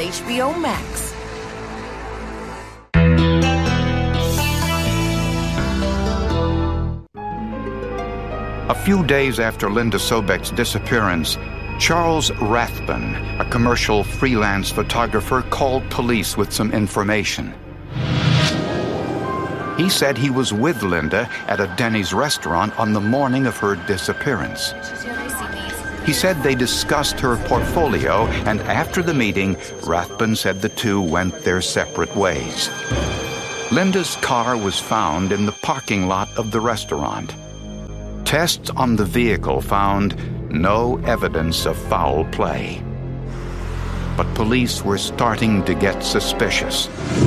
HBO Max. A few days after Linda Sobek's disappearance, Charles Rathbun, a commercial freelance photographer, called police with some information. He said he was with Linda at a Denny's restaurant on the morning of her disappearance. He said they discussed her portfolio, and after the meeting, Rathbun said the two went their separate ways. Linda's car was found in the parking lot of the restaurant. Tests on the vehicle found no evidence of foul play. But police were starting to get suspicious.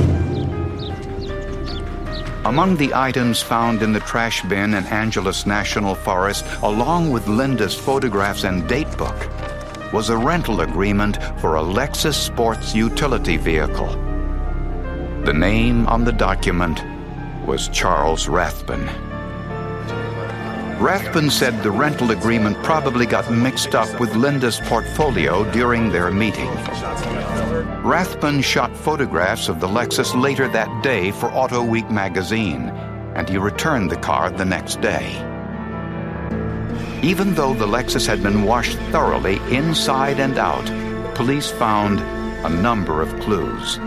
Among the items found in the trash bin in Angeles National Forest, along with Linda's photographs and date book, was a rental agreement for a Lexus sports utility vehicle. The name on the document was Charles Rathbun. Rathbun said the rental agreement probably got mixed up with Linda's portfolio during their meeting. Rathbun shot photographs of the Lexus later that day for Auto Week magazine, and he returned the car the next day. Even though the Lexus had been washed thoroughly inside and out, police found a number of clues.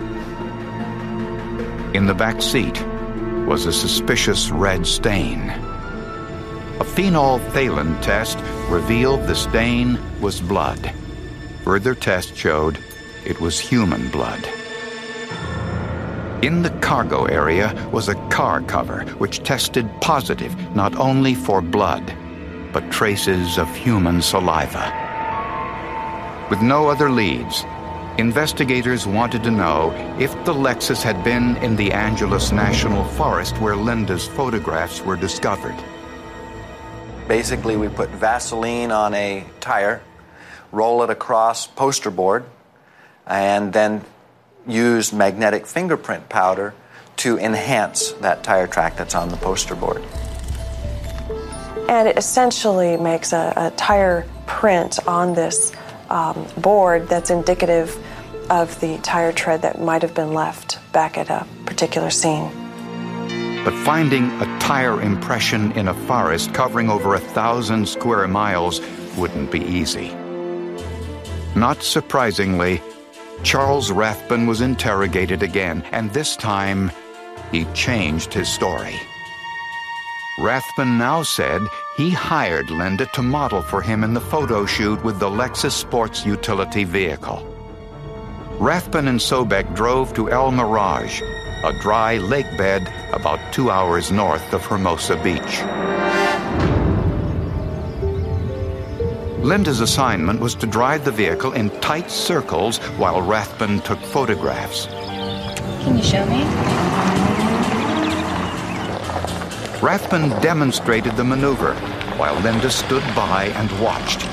In the back seat was a suspicious red stain. A phenolphthalein test revealed the stain was blood. Further tests showed it was human blood. In the cargo area was a car cover which tested positive not only for blood, but traces of human saliva. With no other leads, investigators wanted to know if the Lexus had been in the Angeles National Forest where Linda's photographs were discovered. Basically, we put Vaseline on a tire, roll it across poster board, and then use magnetic fingerprint powder to enhance that tire track that's on the poster board. And it essentially makes a tire print on this board that's indicative of the tire tread that might have been left back at a particular scene. But finding a tire impression in a forest covering over 1,000 square miles wouldn't be easy. Not surprisingly, Charles Rathbun was interrogated again, and this time he changed his story. Rathbun now said he hired Linda to model for him in the photo shoot with the Lexus sports utility vehicle. Rathbun and Sobek drove to El Mirage, a dry lake bed about 2 hours north of Hermosa Beach. Linda's assignment was to drive the vehicle in tight circles while Rathbun took photographs. Can you show me? Rathbun demonstrated the maneuver while Linda stood by and watched.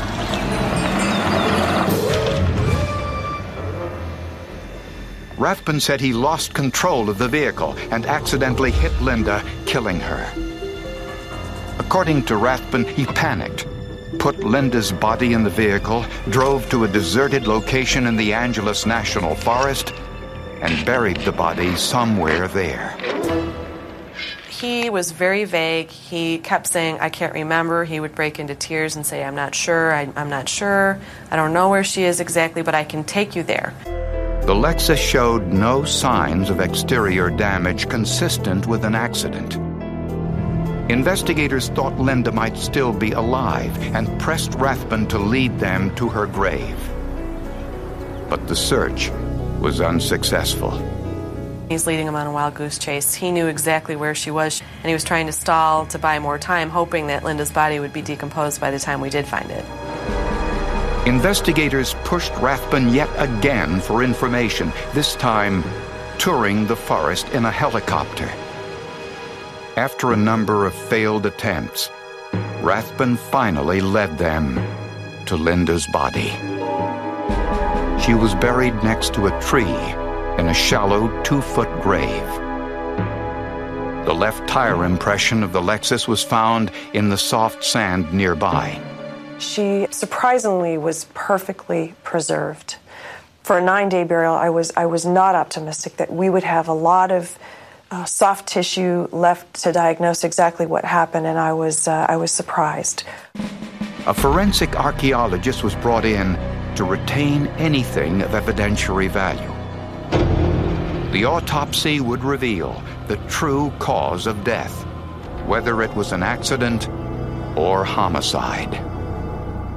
Rathbun said he lost control of the vehicle and accidentally hit Linda, killing her. According to Rathbun, he panicked, put Linda's body in the vehicle, drove to a deserted location in the Angeles National Forest, and buried the body somewhere there. He was very vague. He kept saying, I can't remember. He would break into tears and say, I'm not sure, I'm not sure. I don't know where she is exactly, but I can take you there. The Lexus showed no signs of exterior damage consistent with an accident. Investigators thought Linda might still be alive and pressed Rathbun to lead them to her grave. But the search was unsuccessful. He's leading them on a wild goose chase. He knew exactly where she was, and he was trying to stall to buy more time, hoping that Linda's body would be decomposed by the time we did find it. Investigators pushed Rathbun yet again for information, this time touring the forest in a helicopter. After a number of failed attempts, Rathbun finally led them to Linda's body. She was buried next to a tree in a shallow 2-foot grave. The left tire impression of the Lexus was found in the soft sand nearby. She surprisingly was perfectly preserved. For a 9-day burial, I was not optimistic that we would have a lot of soft tissue left to diagnose exactly what happened, and I was surprised. A forensic archaeologist was brought in to retain anything of evidentiary value. The autopsy would reveal the true cause of death, whether it was an accident or homicide.